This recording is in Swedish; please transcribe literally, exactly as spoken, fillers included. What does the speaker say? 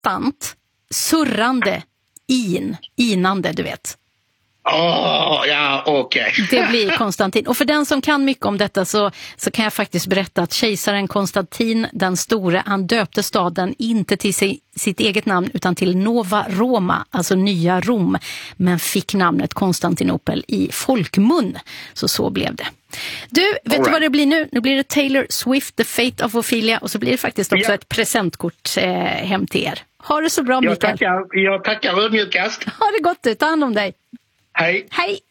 konstant surrande in, inande, du vet. Åh, oh, ja, okej. Okay. Det blir Konstantin. Och för den som kan mycket om detta så, så kan jag faktiskt berätta att kejsaren Konstantin den store, han döpte staden inte till sig, sitt eget namn utan till Nova Roma, alltså nya Rom, men fick namnet Konstantinopel i folkmun. Så så blev det. Du, vet right. du vad det blir nu? Nu blir det Taylor Swift, The Fate of Ophelia, och så blir det faktiskt också yeah. ett presentkort eh, hem till er. Ha det så bra, Mikael. Jag tackar, jag tackar ödmjukast. Ha det gott, ta hand om dig. Hej. Hej.